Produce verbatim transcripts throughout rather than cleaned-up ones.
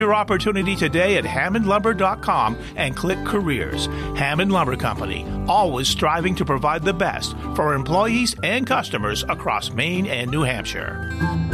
Your opportunity today at hammond lumber dot com and click Careers. Hammond Lumber Company, always striving to provide the best for employees and customers across Maine and New Hampshire.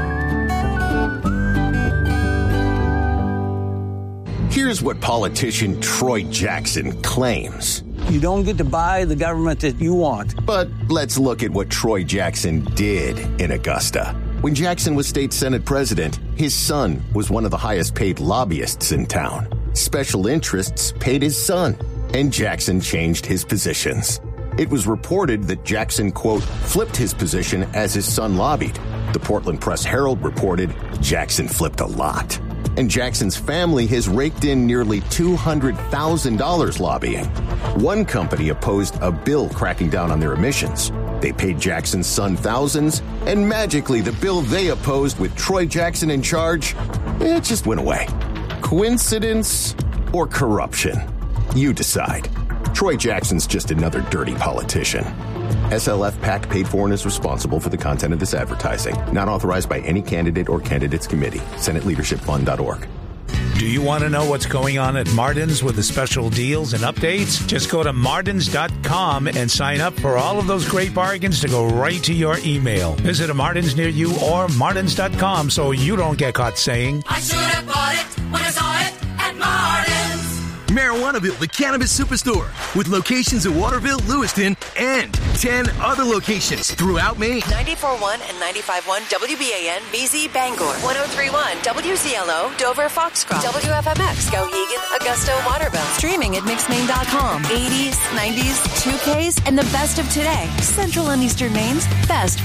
Here's what politician Troy Jackson claims. You don't get to buy the government that you want. But let's look at what Troy Jackson did in Augusta. When Jackson was state Senate president, his son was one of the highest paid lobbyists in town. Special interests paid his son, and Jackson changed his positions. It was reported that Jackson, quote, flipped his position as his son lobbied. The Portland Press-Herald reported Jackson flipped a lot. And Jackson's family has raked in nearly two hundred thousand dollars lobbying. One company opposed a bill cracking down on their emissions. They paid Jackson's son thousands, and magically the bill they opposed with Troy Jackson in charge, it just went away. Coincidence or corruption? You decide. Troy Jackson's just another dirty politician. S L F PAC paid for and is responsible for the content of this advertising. Not authorized by any candidate or candidates committee. Senate Leadership Fund dot org. Do you want to know what's going on at Martin's with the special deals and updates? Just go to martins dot com and sign up for all of those great bargains to go right to your email. Visit a Martin's near you or martins dot com so you don't get caught saying, I should have bought it when I saw it at Martin's. Marijuanaville, the cannabis superstore, with locations in Waterville, Lewiston, and ten other locations throughout Maine. ninety-four point one and ninety-five point one W B A N, B Z Bangor. one oh three point one W C L O, Dover, Foxcroft. W F M X, Skowhegan, Augusta, Waterville. Streaming at mix maine dot com. eighties, nineties, two Ks, and the best of today. Central and Eastern Maine's best